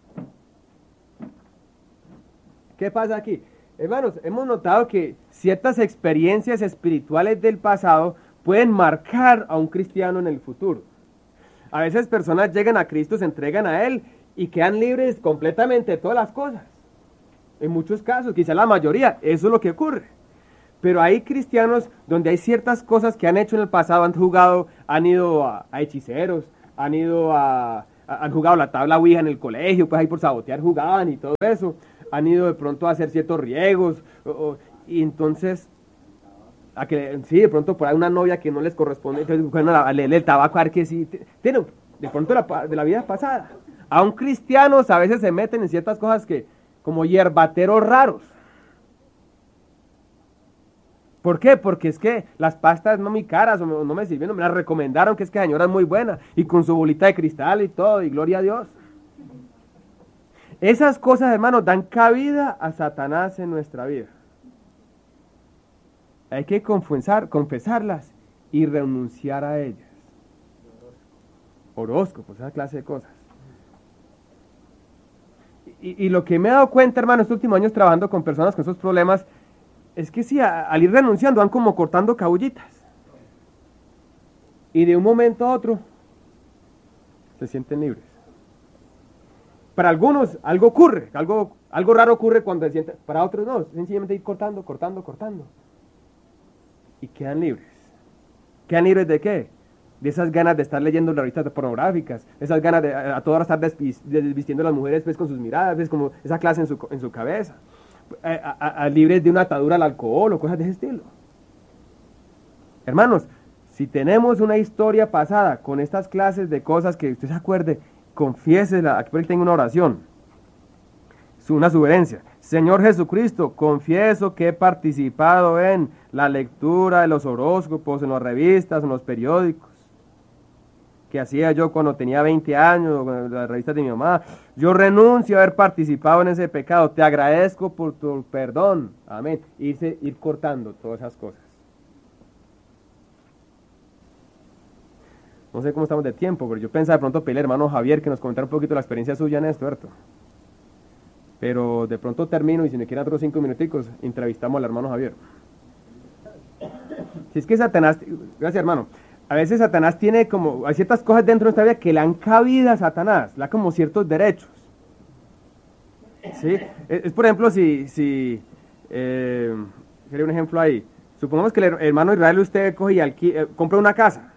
¿Qué pasa aquí? Hermanos, hemos notado que ciertas experiencias espirituales del pasado pueden marcar a un cristiano en el futuro. A veces personas llegan a Cristo, se entregan a Él y quedan libres completamente de todas las cosas. En muchos casos, quizá la mayoría, eso es lo que ocurre. Pero hay cristianos donde hay ciertas cosas que han hecho en el pasado, han jugado, han ido a hechiceros, han ido han jugado la tabla Ouija en el colegio, pues ahí por sabotear jugaban y todo eso, han ido de pronto a hacer ciertos riegos, y entonces, sí, de pronto por ahí una novia que no les corresponde, entonces bueno, a leerle el tabaco, a ver que sí, tiene, de pronto de la vida pasada. Aún cristianos a veces se meten en ciertas cosas que, como hierbateros raros. ¿Por qué? Porque es que las pastas no muy caras, no me sirvieron, me las recomendaron, que es que la señora es muy buena, y con su bolita de cristal y todo, y gloria a Dios. Esas cosas, hermanos, dan cabida a Satanás en nuestra vida. Hay que confesarlas y renunciar a ellas. Horóscopos, esa clase de cosas. Y lo que me he dado cuenta, hermano, estos últimos años trabajando con personas con esos problemas, es que sí, al ir renunciando van como cortando cabullitas. Y de un momento a otro se sienten libres. Para algunos algo ocurre, algo raro ocurre cuando se sienten, para otros no, sencillamente ir cortando. Y quedan libres. ¿Quedan libres de qué? De esas ganas de estar leyendo las revistas pornográficas, esas ganas de a toda hora estar desvistiendo a las mujeres pues, con sus miradas, pues, como esa clase en su cabeza. Libres de una atadura al alcohol o cosas de ese estilo. Hermanos, si tenemos una historia pasada con estas clases de cosas que usted se acuerde, confiésela. Aquí por ahí tengo una oración, una sugerencia. Señor Jesucristo, confieso que he participado en la lectura de los horóscopos, en las revistas, en los periódicos, que hacía yo cuando tenía 20 años, con las revistas de mi mamá. Yo renuncio a haber participado en ese pecado. Te agradezco por tu perdón. Amén. Ir cortando todas esas cosas. No sé cómo estamos de tiempo, pero yo pensaba de pronto pedirle al hermano Javier que nos comentara un poquito la experiencia suya en esto, ¿cierto? Pero de pronto termino y si me quedan otros 5 minuticos, entrevistamos al hermano Javier. Si es que Satanás, gracias hermano, a veces Satanás tiene como, hay ciertas cosas dentro de nuestra vida que le dan cabida a Satanás, le da como ciertos derechos. ¿Sí? Es por ejemplo, sería un ejemplo ahí. Supongamos que el hermano Israel usted coge y compra una casa.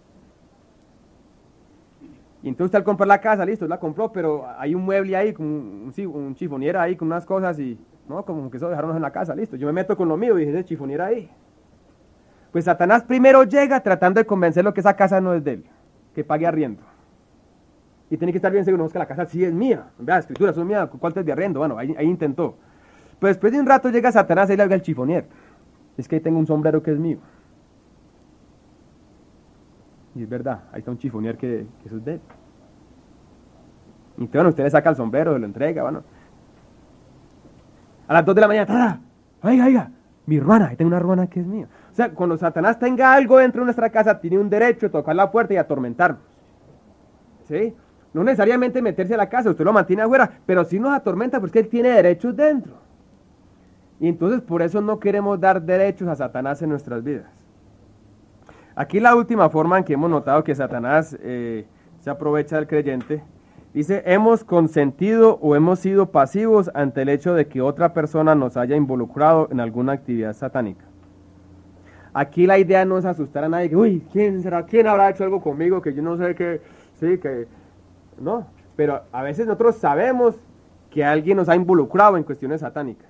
Y entonces usted al comprar la casa, listo, la compró, pero hay un mueble ahí, un chifoniera ahí con unas cosas y, no, como que eso dejaron en la casa, listo. Yo me meto con lo mío y dije, ese chifoniera ahí. Pues Satanás primero llega tratando de convencerlo que esa casa no es de él, que pague arriendo. Y tiene que estar bien seguro, no, es que la casa sí es mía. Vea, la escritura son mía, ¿cuánto es de arriendo? Bueno, ahí intentó. Pues después de un rato llega Satanás y le habla al chifonier. Es que ahí tengo un sombrero que es mío. Y es verdad, ahí está un chifonier que eso es de él. Y bueno, usted le saca el sombrero, se lo entrega, bueno. A las 2 de la mañana, ¡tada! Oiga, mi hermana, ahí tengo una hermana que es mía. O sea, cuando Satanás tenga algo dentro de nuestra casa, tiene un derecho a tocar la puerta y atormentarnos. ¿Sí? No necesariamente meterse a la casa, usted lo mantiene afuera, pero sí nos atormenta porque él tiene derechos dentro. Y entonces por eso no queremos dar derechos a Satanás en nuestras vidas. Aquí la última forma en que hemos notado que Satanás se aprovecha del creyente, dice, hemos consentido o hemos sido pasivos ante el hecho de que otra persona nos haya involucrado en alguna actividad satánica. Aquí la idea no es asustar a nadie, que, uy, ¿quién habrá hecho algo conmigo que yo no sé qué? Sí, que no, pero a veces nosotros sabemos que alguien nos ha involucrado en cuestiones satánicas.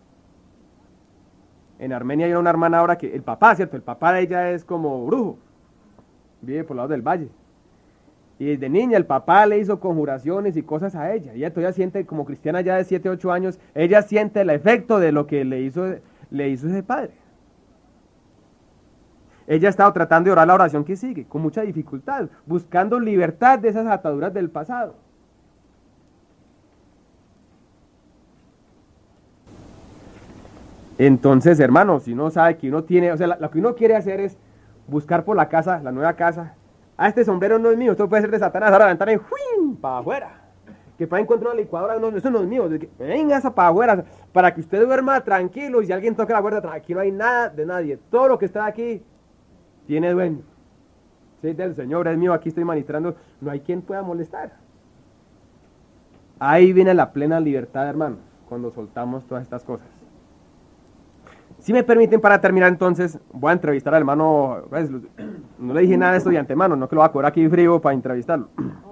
En Armenia hay una hermana ahora que, el papá, ¿cierto? El papá de ella es como brujo, vive por el lado del valle. Y desde niña el papá le hizo conjuraciones y cosas a ella. Y ella todavía siente, como cristiana ya de 7, 8 años, ella siente el efecto de lo que le hizo ese padre. Ella ha estado tratando de orar la oración que sigue, con mucha dificultad, buscando libertad de esas ataduras del pasado. Entonces, hermano, si uno sabe que uno tiene, o sea, lo que uno quiere hacer es buscar por la casa, la nueva casa. Este sombrero no es mío, esto puede ser de Satanás, ahora la ventana y ¡juin! Para afuera. Que para encontrar una licuadora, no, eso no es mío, venga esa para afuera, para que usted duerma tranquilo y si alguien toca la puerta, aquí no hay nada de nadie, todo lo que está aquí tiene dueño. Sí, del Señor, es mío, aquí estoy ministrando, no hay quien pueda molestar. Ahí viene la plena libertad, hermanos, cuando soltamos todas estas cosas. Si me permiten, para terminar entonces, voy a entrevistar al hermano, pues, no le dije nada de esto de antemano, no que lo va a cobrar aquí frío para entrevistarlo.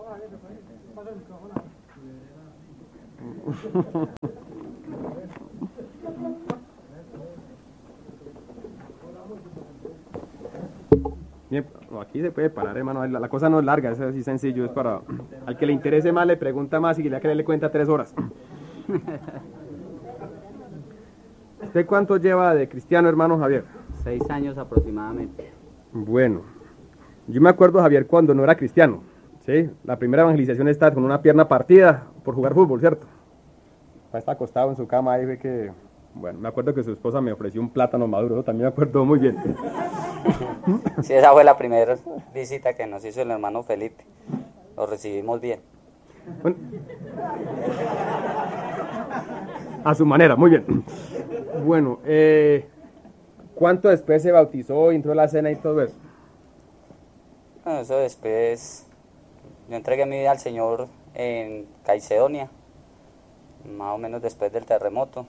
Bien, aquí se puede parar, hermano, la cosa no es larga, es así sencillo, es para, al que le interese más le pregunta más y le que le cuenta 3 horas. ¿Usted cuánto lleva de cristiano, hermano Javier? 6 años aproximadamente. Bueno, yo me acuerdo, Javier, cuando no era cristiano, ¿sí? La primera evangelización está con una pierna partida por jugar fútbol, ¿cierto? Está acostado en su cama ahí, ve que... Bueno, me acuerdo que su esposa me ofreció un plátano maduro, ¿no? También me acuerdo muy bien. Sí, esa fue la primera visita que nos hizo el hermano Felipe. Lo recibimos bien. Bueno, a su manera, muy bien. Bueno, ¿cuánto después se bautizó, entró a la cena y todo eso? Bueno, eso después, yo entregué mi vida al Señor en Caicedonia, más o menos después del terremoto.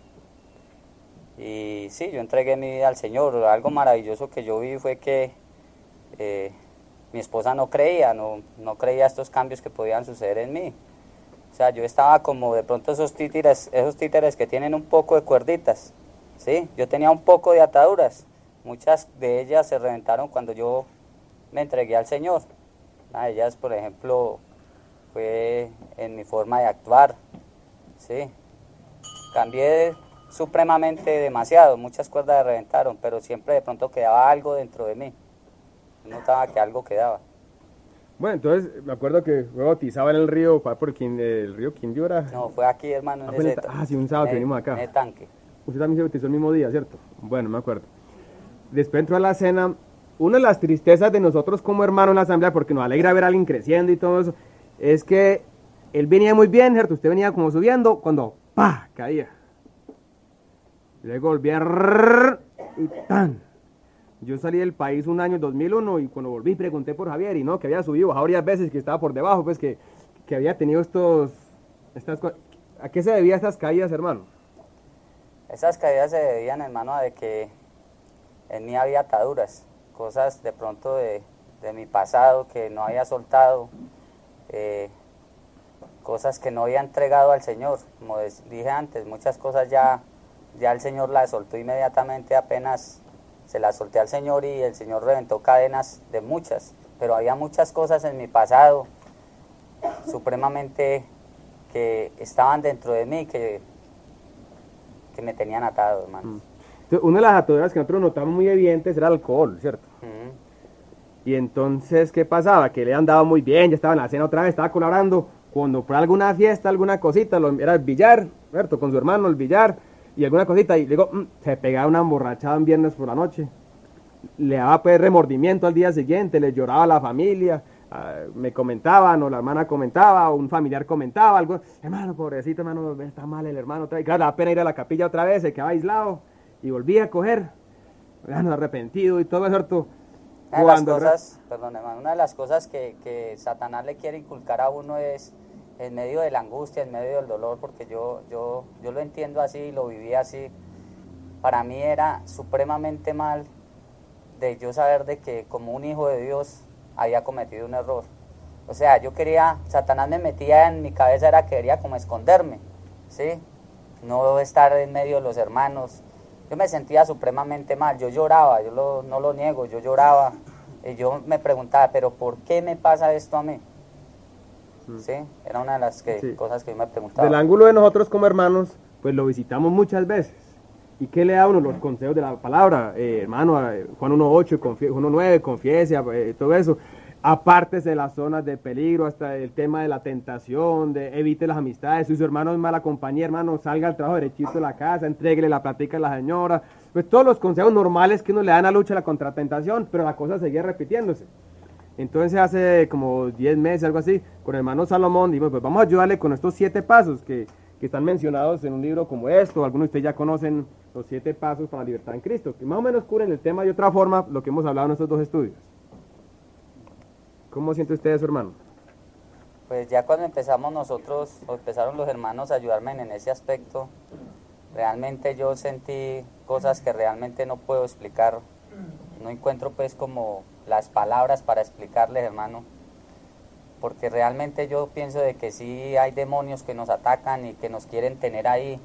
Y sí, yo entregué mi vida al Señor. Algo maravilloso que yo vi fue que mi esposa no creía estos cambios que podían suceder en mí. O sea, yo estaba como de pronto esos títeres que tienen un poco de cuerditas, ¿sí? Yo tenía un poco de ataduras. Muchas de ellas se reventaron cuando yo me entregué al Señor. Una de ellas, por ejemplo, fue en mi forma de actuar, ¿sí? Cambié supremamente demasiado, muchas cuerdas se reventaron, pero siempre de pronto quedaba algo dentro de mí. Yo notaba que algo quedaba. Bueno, entonces me acuerdo que fue bautizado en el río, el río Quindío era. No, fue aquí, hermano. Sí, un sábado que venimos acá. En el tanque. Usted también se bautizó el mismo día, ¿cierto? Bueno, me acuerdo. Después entró a la cena. Una de las tristezas de nosotros como hermanos en la asamblea, porque nos alegra ver a alguien creciendo y todo eso, es que él venía muy bien, ¿cierto? Usted venía como subiendo, cuando ¡pah! Caía. Luego volvía y ¡tan! Yo salí del país un año, 2001, y cuando volví pregunté por Javier, y no, que había subido, bajado varias veces, que estaba por debajo, pues que había tenido estas cosas. ¿A qué se debía estas caídas, hermano? Esas caídas se debían, hermano, a de que en mí había ataduras, cosas de pronto de mi pasado que no había soltado, cosas que no había entregado al Señor. Como dije antes, muchas cosas ya el Señor las soltó inmediatamente, apenas se las solté al Señor, y el Señor reventó cadenas de muchas, pero había muchas cosas en mi pasado supremamente que estaban dentro de mí que me tenían atado, hermano. Entonces, una de las ataduras que nosotros notamos muy evidentes era el alcohol, ¿cierto? Y entonces, ¿qué pasaba? Que le andaba muy bien, ya estaba en la cena otra vez, estaba colaborando, cuando por alguna fiesta, alguna cosita, era el billar, ¿cierto? Con su hermano, el billar, y alguna cosita, y luego se pegaba una emborrachada un viernes por la noche, le daba pues remordimiento al día siguiente, le lloraba a la familia, me comentaban, o la hermana comentaba, o un familiar comentaba, algo, hermano, pobrecito, hermano, está mal el hermano, otra vez. Claro, la pena ir a la capilla otra vez, se quedaba aislado, y volvía a coger, hermano, arrepentido y todo eso, ¿cierto? Una de las cosas que Satanás le quiere inculcar a uno es en medio de la angustia, en medio del dolor, porque yo lo entiendo así, lo viví así. Para mí era supremamente mal de yo saber de que como un hijo de Dios había cometido un error. O sea, Satanás me metía en mi cabeza, era que quería como esconderme, ¿sí? No estar en medio de los hermanos. Yo me sentía supremamente mal, yo lloraba, no lo niego, yo lloraba. Y yo me preguntaba, ¿pero por qué me pasa esto a mí? ¿Sí? Era una de las cosas que yo me preguntaba. Del ángulo de nosotros como hermanos, pues lo visitamos muchas veces. ¿Y qué le da a uno? Los consejos de la palabra, hermano, Juan 1.8, 1.9, confiese, todo eso. Apártese de las zonas de peligro, hasta el tema de la tentación, evite las amistades. Si su hermano es mala compañía, hermano, salga al trabajo derechito de la casa, entréguele la plática a la señora. Pues todos los consejos normales que uno le dan a lucha contra la tentación, pero la cosa seguía repitiéndose. Entonces hace como 10 meses, algo así, con el hermano Salomón, dijimos, pues vamos a ayudarle con estos 7 pasos que están mencionados en un libro como esto. Algunos de ustedes ya conocen los 7 pasos para la libertad en Cristo, que más o menos cubren el tema de otra forma, lo que hemos hablado en estos 2 estudios. ¿Cómo siente usted eso, hermano? Pues ya cuando empezaron los hermanos a ayudarme en ese aspecto, Realmente yo sentí cosas que realmente no puedo explicar. No encuentro pues como las palabras para explicarles, hermano. Porque realmente yo pienso de que sí hay demonios que nos atacan y que nos quieren tener ahí